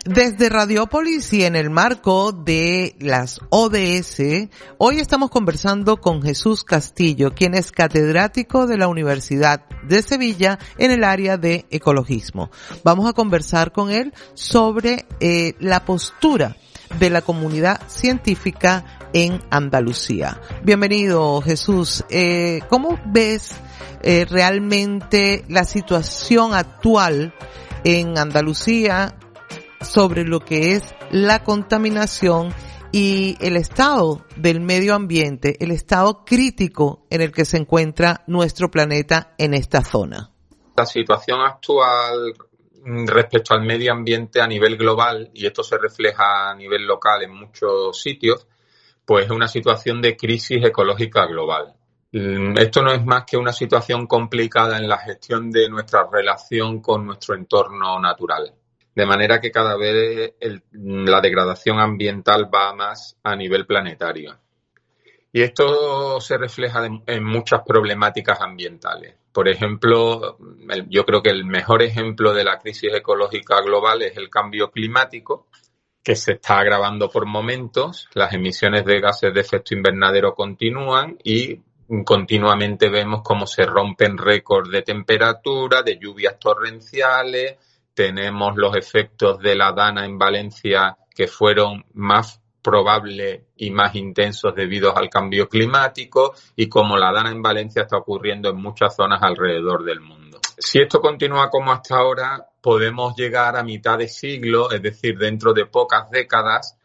Desde Radiópolis y en el marco de las ODS, hoy estamos conversando con Jesús Castillo, quien es catedrático de la Universidad de Sevilla en el área de ecologismo. Vamos a conversar con él sobre la postura de la comunidad científica en Andalucía. Bienvenido, Jesús. ¿Cómo ves realmente la situación actual en Andalucía sobre lo que es la contaminación y el estado del medio ambiente, el estado crítico en el que se encuentra nuestro planeta en esta zona? La situación actual respecto al medio ambiente a nivel global, y esto se refleja a nivel local en muchos sitios, pues es una situación de crisis ecológica global. Esto no es más que una situación complicada en la gestión de nuestra relación con nuestro entorno natural. De manera que cada vez la degradación ambiental va más a nivel planetario. Y esto se refleja en muchas problemáticas ambientales. Por ejemplo, yo creo que el mejor ejemplo de la crisis ecológica global es el cambio climático, que se está agravando por momentos. Las emisiones de gases de efecto invernadero continúan y continuamente vemos cómo se rompen récords de temperatura, de lluvias torrenciales. Tenemos los efectos de la Dana en Valencia que fueron más probables y más intensos debido al cambio climático, y como la Dana en Valencia está ocurriendo en muchas zonas alrededor del mundo. Si esto continúa como hasta ahora, podemos llegar a mitad de siglo, es decir, dentro de pocas décadas,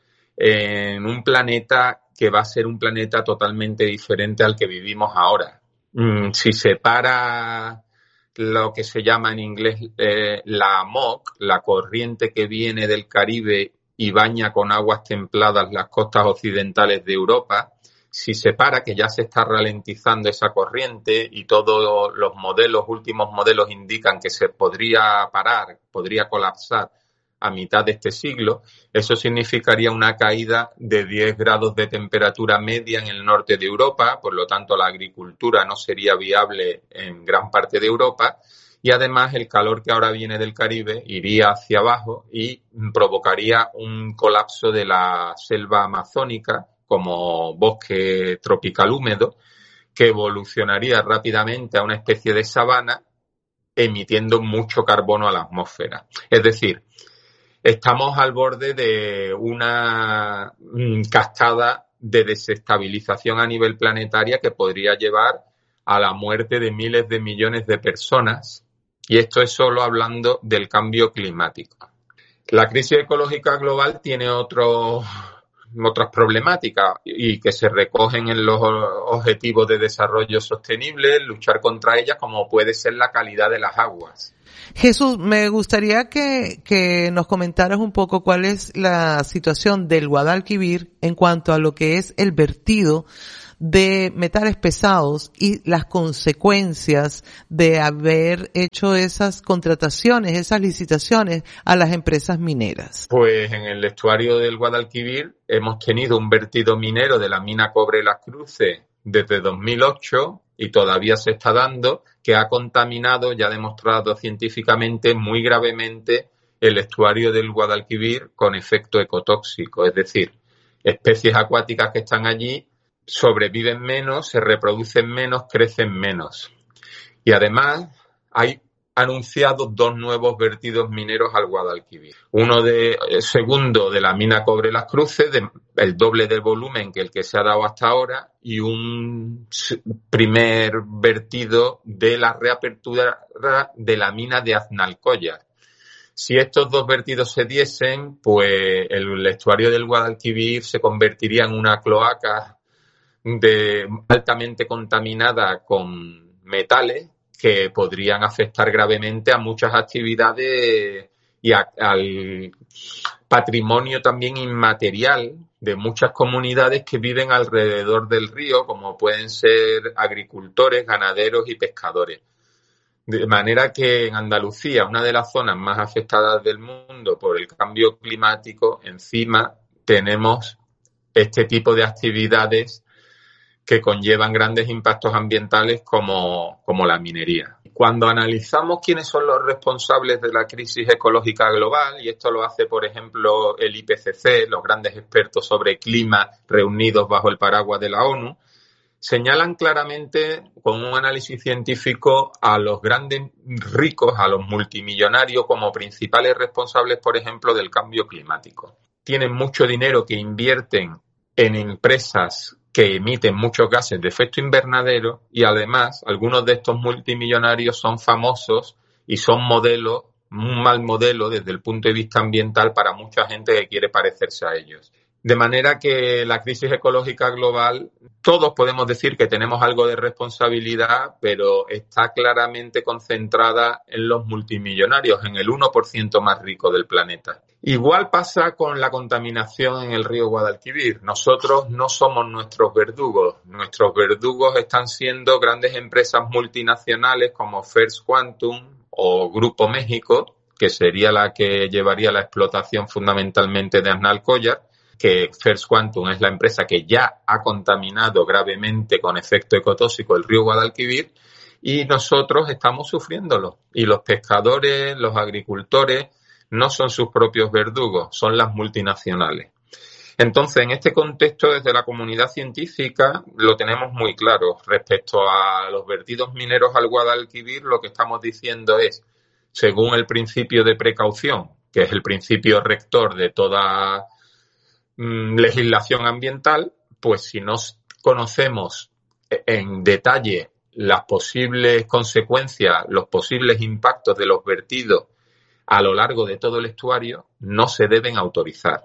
en un planeta que va a ser un planeta totalmente diferente al que vivimos ahora. Si se para lo que se llama en inglés la AMOC, la corriente que viene del Caribe y baña con aguas templadas las costas occidentales de Europa, si se para, que ya se está ralentizando esa corriente y todos los últimos modelos indican que se podría parar, podría colapsar a mitad de este siglo, eso significaría una caída de 10 grados de temperatura media en el norte de Europa, por lo tanto la agricultura no sería viable en gran parte de Europa, y además el calor que ahora viene del Caribe iría hacia abajo y provocaría un colapso de la selva amazónica como bosque tropical húmedo, que evolucionaría rápidamente a una especie de sabana, emitiendo mucho carbono a la atmósfera. Es decir, estamos al borde de una cascada de desestabilización a nivel planetaria que podría llevar a la muerte de miles de millones de personas, y esto es solo hablando del cambio climático. La crisis ecológica global tiene otras problemáticas y que se recogen en los objetivos de desarrollo sostenible, luchar contra ellas, como puede ser la calidad de las aguas. Jesús, me gustaría que nos comentaras un poco cuál es la situación del Guadalquivir en cuanto a lo que es el vertido de metales pesados y las consecuencias de haber hecho esas contrataciones, esas licitaciones a las empresas mineras. Pues en el estuario del Guadalquivir hemos tenido un vertido minero de la mina Cobre Las Cruces desde 2008 y todavía se está dando, que ha contaminado, ya demostrado científicamente, muy gravemente el estuario del Guadalquivir con efecto ecotóxico. Es decir, especies acuáticas que están allí sobreviven menos, se reproducen menos, crecen menos. Y además hay anunciados 2 nuevos vertidos mineros al Guadalquivir. Segundo de la mina Cobre Las Cruces, el doble del volumen que el que se ha dado hasta ahora, y un primer vertido de la reapertura de la mina de Aznalcóllar. Si estos 2 vertidos se diesen, pues el estuario del Guadalquivir se convertiría en una cloaca altamente contaminada con metales que podrían afectar gravemente a muchas actividades y al patrimonio también inmaterial de muchas comunidades que viven alrededor del río, como pueden ser agricultores, ganaderos y pescadores. De manera que en Andalucía, una de las zonas más afectadas del mundo por el cambio climático, encima tenemos este tipo de actividades que conllevan grandes impactos ambientales como la minería. Cuando analizamos quiénes son los responsables de la crisis ecológica global, y esto lo hace, por ejemplo, el IPCC, los grandes expertos sobre clima reunidos bajo el paraguas de la ONU, señalan claramente con un análisis científico a los grandes ricos, a los multimillonarios como principales responsables, por ejemplo, del cambio climático. Tienen mucho dinero que invierten en empresas que emiten muchos gases de efecto invernadero y además algunos de estos multimillonarios son famosos y son modelos, un mal modelo desde el punto de vista ambiental para mucha gente que quiere parecerse a ellos. De manera que la crisis ecológica global, todos podemos decir que tenemos algo de responsabilidad, pero está claramente concentrada en los multimillonarios, en el 1% más rico del planeta. Igual pasa con la contaminación en el río Guadalquivir. Nosotros no somos nuestros verdugos. Nuestros verdugos están siendo grandes empresas multinacionales como First Quantum o Grupo México, que sería la que llevaría la explotación fundamentalmente de Aznalcóllar, que First Quantum es la empresa que ya ha contaminado gravemente con efecto ecotóxico el río Guadalquivir y nosotros estamos sufriéndolo. Y los pescadores, los agricultores, no son sus propios verdugos, son las multinacionales. Entonces, en este contexto, desde la comunidad científica, lo tenemos muy claro. Respecto a los vertidos mineros al Guadalquivir, lo que estamos diciendo es, según el principio de precaución, que es el principio rector de toda legislación ambiental, pues si no conocemos en detalle las posibles consecuencias, los posibles impactos de los vertidos a lo largo de todo el estuario, no se deben autorizar.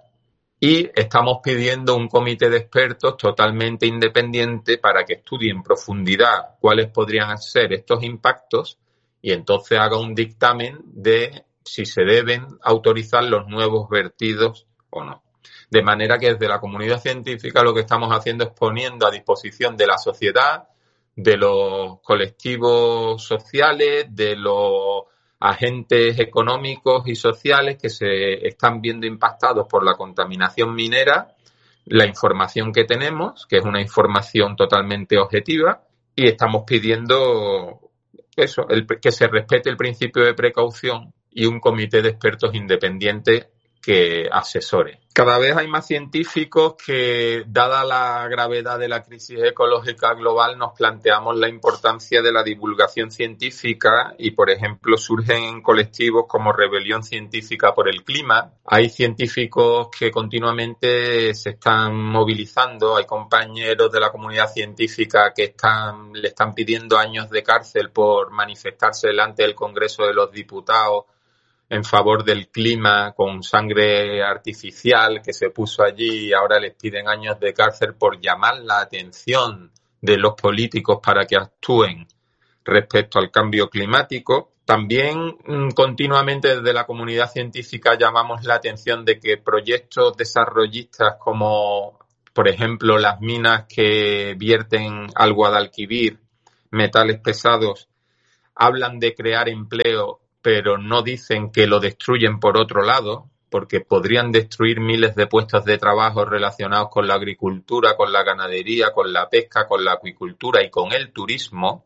Y estamos pidiendo un comité de expertos totalmente independiente para que estudie en profundidad cuáles podrían ser estos impactos y entonces haga un dictamen de si se deben autorizar los nuevos vertidos o no. De manera que desde la comunidad científica lo que estamos haciendo es poniendo a disposición de la sociedad, de los colectivos sociales, de los agentes económicos y sociales que se están viendo impactados por la contaminación minera, la información que tenemos, que es una información totalmente objetiva, y estamos pidiendo eso, que se respete el principio de precaución y un comité de expertos independientes que asesore. Cada vez hay más científicos que, dada la gravedad de la crisis ecológica global, nos planteamos la importancia de la divulgación científica y, por ejemplo, surgen colectivos como Rebelión Científica por el Clima. Hay científicos que continuamente se están movilizando, hay compañeros de la comunidad científica que le están pidiendo años de cárcel por manifestarse delante del Congreso de los Diputados en favor del clima con sangre artificial que se puso allí y ahora les piden años de cárcel por llamar la atención de los políticos para que actúen respecto al cambio climático. También continuamente desde la comunidad científica llamamos la atención de que proyectos desarrollistas como, por ejemplo, las minas que vierten al Guadalquivir metales pesados, hablan de crear empleo pero no dicen que lo destruyen por otro lado, porque podrían destruir miles de puestos de trabajo relacionados con la agricultura, con la ganadería, con la pesca, con la acuicultura y con el turismo.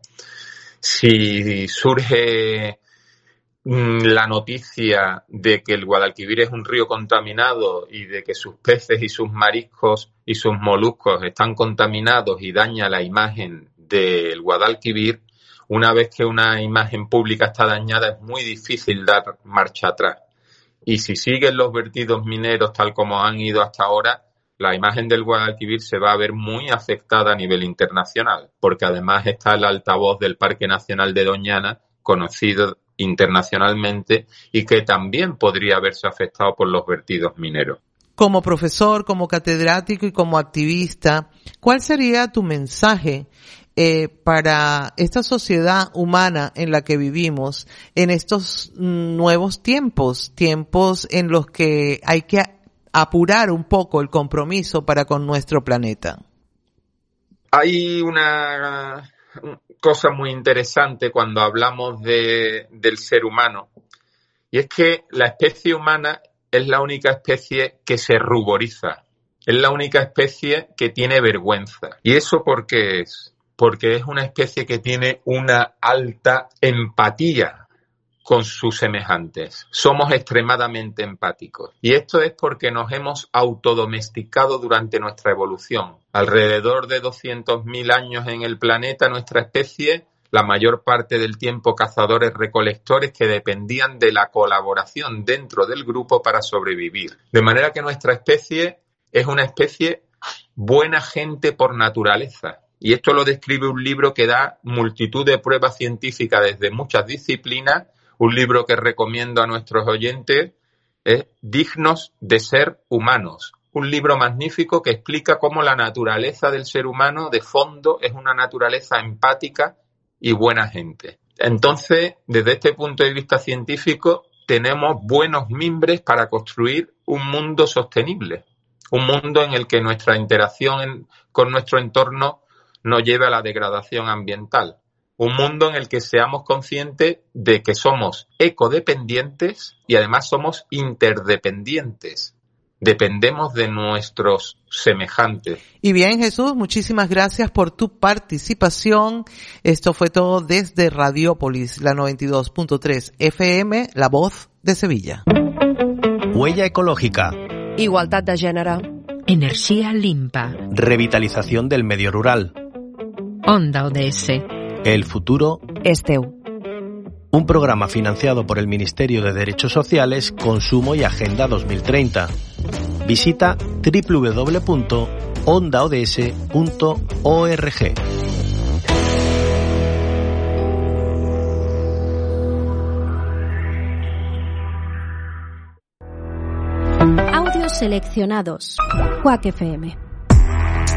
Si surge la noticia de que el Guadalquivir es un río contaminado y de que sus peces y sus mariscos y sus moluscos están contaminados y daña la imagen del Guadalquivir, una vez que una imagen pública está dañada es muy difícil dar marcha atrás. Y si siguen los vertidos mineros tal como han ido hasta ahora, la imagen del Guadalquivir se va a ver muy afectada a nivel internacional, porque además está el altavoz del Parque Nacional de Doñana, conocido internacionalmente, y que también podría verse afectado por los vertidos mineros. Como profesor, como catedrático y como activista, ¿cuál sería tu mensaje para esta sociedad humana en la que vivimos en estos nuevos tiempos en los que hay que apurar un poco el compromiso para con nuestro planeta? Hay una cosa muy interesante cuando hablamos del ser humano, y es que la especie humana es la única especie que se ruboriza, es la única especie que tiene vergüenza. ¿Y eso por qué es? porque es una especie que tiene una alta empatía con sus semejantes. Somos extremadamente empáticos. Y esto es porque nos hemos autodomesticado durante nuestra evolución. Alrededor de 200.000 años en el planeta, nuestra especie, la mayor parte del tiempo cazadores-recolectores que dependían de la colaboración dentro del grupo para sobrevivir. De manera que nuestra especie es una especie buena gente por naturaleza. Y esto lo describe un libro que da multitud de pruebas científicas desde muchas disciplinas. Un libro que recomiendo a nuestros oyentes es Dignos de ser humanos. Un libro magnífico que explica cómo la naturaleza del ser humano de fondo es una naturaleza empática y buena gente. Entonces, desde este punto de vista científico, tenemos buenos mimbres para construir un mundo sostenible. Un mundo en el que nuestra interacción con nuestro entorno nos lleve a la degradación ambiental. Un mundo en el que seamos conscientes de que somos ecodependientes y además somos interdependientes. Dependemos de nuestros semejantes. Y bien, Jesús, muchísimas gracias por tu participación. Esto fue todo desde Radiópolis, la 92.3 FM, La Voz de Sevilla. Huella ecológica. Igualdad de género. Energía limpa. Revitalización del medio rural. Onda ODS. El futuro és teu. Un programa financiado por el Ministerio de Derechos Sociales, Consumo y Agenda 2030. Visita www.ondaods.org. Audios seleccionados. Quack FM.